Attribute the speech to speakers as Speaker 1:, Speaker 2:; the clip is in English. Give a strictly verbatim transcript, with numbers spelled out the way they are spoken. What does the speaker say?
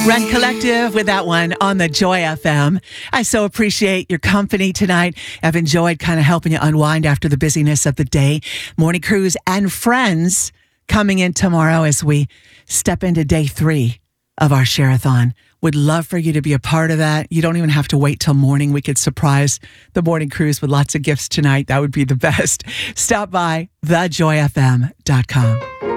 Speaker 1: Run Collective with that one on the Joy F M. I so appreciate your company tonight. I've enjoyed kind of helping you unwind after the busyness of the day. Morning Cruise and friends coming in tomorrow as we step into day three of our Share-a-thon. Would love for you to be a part of that. You don't even have to wait till morning. We could surprise the Morning Cruise with lots of gifts tonight. That would be the best. Stop by the joy f m dot com.